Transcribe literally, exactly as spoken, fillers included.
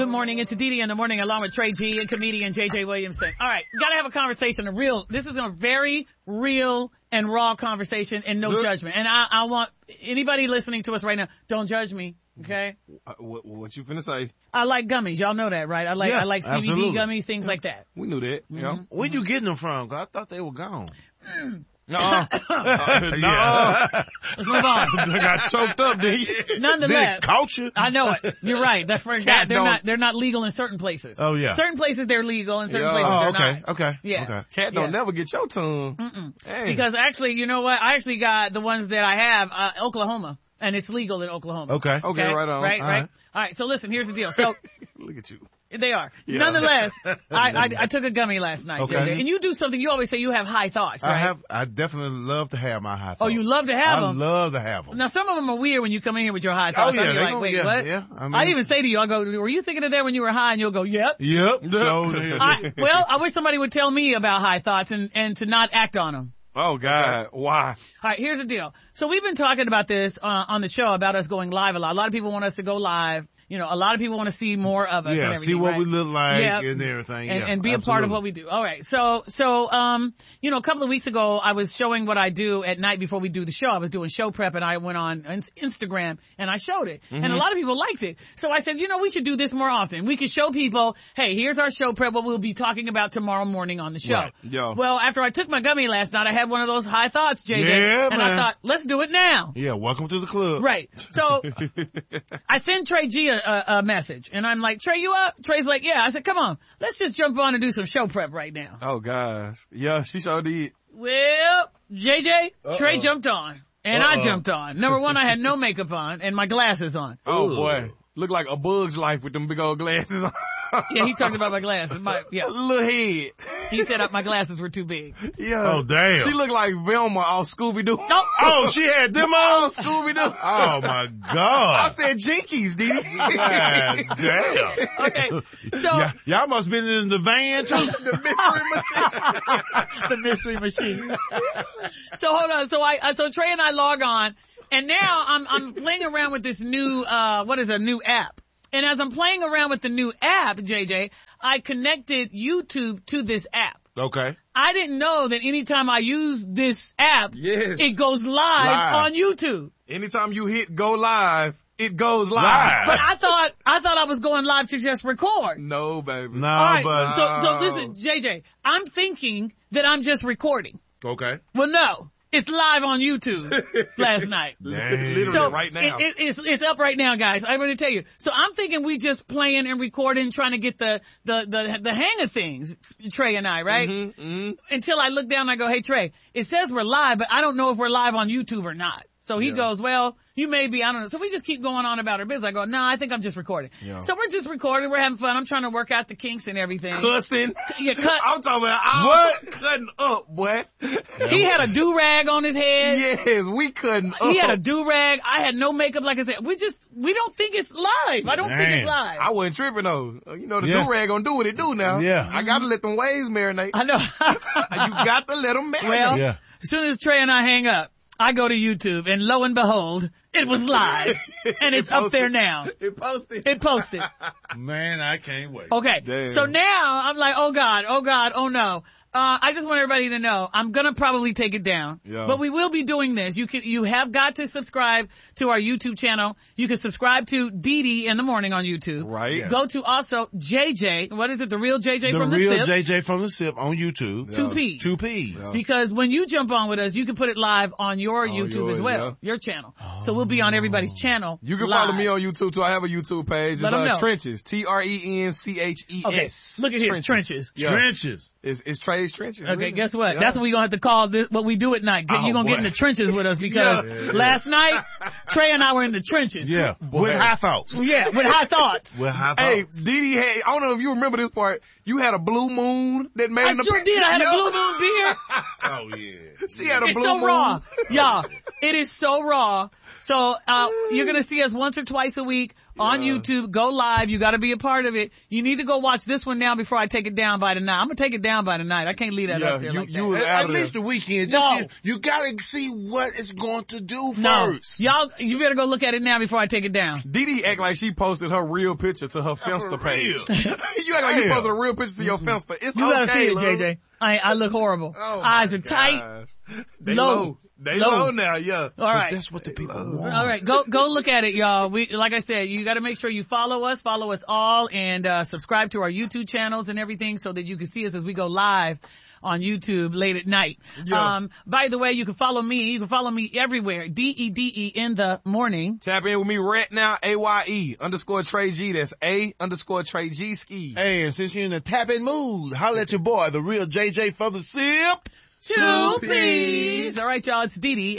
Good morning. It's Dee Dee in the morning along with Trey G and comedian J J Williamson. All right. Got to have a conversation, a real, this is a very real and raw conversation and no Good. judgment. And I, I want anybody listening to us right now, don't judge me. Okay. Uh, what, what you finna say? I like gummies. Y'all know that, right? I like, yeah, I like C B D gummies, things like that. We knew that. Mm-hmm. Yeah. Where you getting them from? 'Cause I thought they were gone. Mm. No, uh, no. Yeah. Let's move on. I got choked up, did you? Nonetheless, Did it caught you? I know it. You're right. That's for Cat they're don't- not they're not legal in certain places. Oh yeah. Certain places they're legal, and certain Yeah. places Oh they're okay. not. Okay. Yeah. Okay. Cat don't Yeah. never get your tongue. Mm-mm. Dang. Because actually, you know what? I actually got the ones that I have, uh, Oklahoma, and it's legal in Oklahoma. Okay. Okay, right on. Right, All right. right. All right. So listen, here's the deal. So Look at you. they are. Yeah. Nonetheless, I, I I took a gummy last night, Okay. J J. And you do something. You always say you have high thoughts, right? I have. I definitely love to have my high thoughts. Oh, you love to have I them. love to have them. Now, some of them are weird when you come in here with your high thoughts. Oh, yeah, I'll be they like, gon- wait, yeah, what? yeah. I mean- I'd even say to you, I'll go, were you thinking of that when you were high? And you'll go, yep. Yep. So I, well, I wish somebody would tell me about high thoughts and, and to not act on them. Oh God, why? All right, here's the deal. So we've been talking about this uh, on the show about us going live a lot. A lot of people want us to go live. You know, a lot of people want to see more of us. yeah. and everything, See what right? we look like Yeah. and everything. And, yeah, and be a part of what we do. All right. So, so, um, you know, a couple of weeks ago, I was showing what I do at night before we do the show. I was doing show prep and I went on ins- Instagram and I showed it. Mm-hmm. And a lot of people liked it. So I said, you know, we should do this more often. We could show people, hey, here's our show prep, what we'll be talking about tomorrow morning on the show. Right. Yeah. Well, after I took my gummy last night, I had one of those high thoughts, J J. Yeah, and man. I thought, let's do it now. Yeah. Welcome to the club. Right. So I send Trey G a, a, a message and I'm like, Trey, you up? Trey's like, yeah. I said, come on, let's just jump on and do some show prep right now. Oh gosh. Yeah, she sure did. Well, J J, Uh-oh. Trey jumped on and Uh-oh. I jumped on. Number one, I had no makeup on and my glasses on. Oh Ugh. boy. Look like a bug's life with them big old glasses on. Yeah, he talked about my glasses. My, yeah, Little head. he said my glasses were too big. Yeah. Oh damn. She looked like Velma off Scooby-Doo. No. Oh, she had them on. Scooby-Doo. Oh my I God. said Jinkies, Dee Dee. God damn. Okay, so Y- y'all must have been in the van too. The mystery machine. the mystery machine. So hold on. So I, uh, so Trey and I log on, and now I'm I'm playing around with this new uh what is a new app. And as I'm playing around with the new app, J J, I connected YouTube to this app. Okay. I didn't know that anytime I use this app, Yes. it goes live, Live. on YouTube. Anytime you hit go live, it goes live. Live. But I thought I thought I was going live to just record. No, baby. No, All right, but so so listen, J J, I'm thinking that I'm just recording. okay. Well, no, it's live on YouTube last night. Dang. Literally So right now. It, it, it's it's up right now, guys. I'm going to tell you. So I'm thinking we just playing and recording, trying to get the the the, the hang of things, Trey and I, right? Mm-hmm, mm-hmm. Until I look down and I go, hey Trey, it says we're live, but I don't know if we're live on YouTube or not. So he Yeah. goes, well, you may be, I don't know. So we just keep going on about our business. I go, no, I think I'm just recording. Yeah. So we're just recording. We're having fun. I'm trying to work out the kinks and everything. Cussing. Yeah, cut. I'm talking about all What? cutting up, boy. He had a do-rag on his head. Yes, we cutting up. He had a do-rag. I had no makeup, like I said. We just, we don't think it's live. I don't think Dang. it's live. I wasn't tripping though. You know the Yeah. do-rag gonna do what it do now. Yeah. I gotta let them waves marinate. I know. You got to let them marinate. Well, Yeah. as soon as Trey and I hang up, I go to YouTube, and lo and behold, it was live. And it's It up posted. there now. It posted. It posted. Man, I can't wait. Okay. Damn. So now I'm like, oh God, oh God, oh no. Uh, I just want everybody to know I'm gonna probably take it down. Yeah. But we will be doing this. You can, you have got to subscribe to our YouTube channel. You can subscribe to Dee Dee in the morning on YouTube. Right. Yeah. Go to also J J. What is it? The real J J The from real the Sip. J J from the Sip on YouTube. Two Yeah. P's. Two P's. Yeah. Because when you jump on with us, you can put it live on your On YouTube yours, as well, yeah. your channel. So we'll be on everybody's channel. You can live. follow me on YouTube too. I have a YouTube page. It's Let 'em uh, know. Trenches. T R E N C H E Okay, S. look at his trenches. Yeah. Trenches. It's, it's Trey's Trenches. Okay, really. guess what? Yeah. That's what we're gonna have to call this, what we do at night. Oh, You're gonna get in boy. the trenches with us because Yeah. last night, Trey and I were in the trenches. Yeah. Boy. With high thoughts. Yeah, with high thoughts. With high Hey, thoughts. Dee Dee had, I don't know if you remember this part. You had a blue moon that made I the sure did. I had a Yeah. blue moon beard. Oh yeah. She had a It's blue so moon. raw. Y'all, it is so raw. So, uh, you're gonna see us once or twice a week on YouTube. Go live. You got to be a part of it. You need to go watch this one now before I take it down by tonight. I'm gonna take it down by tonight. I can't leave that Yeah, up there you, like you that. was At, out at of there. least the weekend. Just No. you, you gotta see what it's going to do No, first. y'all, you better go look at it now before I take it down. Dee Dee act like she posted her real picture to her Finsta page. you act like you Damn. posted a real picture to your Finsta. It's You okay, gotta see it, love. J J. I, I look horrible. Oh Eyes my are tight. gosh. They Low. low. They Low. low, now, yeah. All right. That's what the people want. All right, go go look at it, y'all. We like I said, you got to make sure you follow us, follow us all, and uh subscribe to our YouTube channels and everything, so that you can see us as we go live on YouTube late at night. Yeah. Um, by the way, you can follow me. You can follow me everywhere. D E D E in the morning. Tap in with me right now, A Y E underscore Trey G. That's A underscore Trey G ski. Hey, and since you're in the tapping mood, holla at your boy, the real J J for the sip. Two, please. All right, y'all. It's Dee Dee.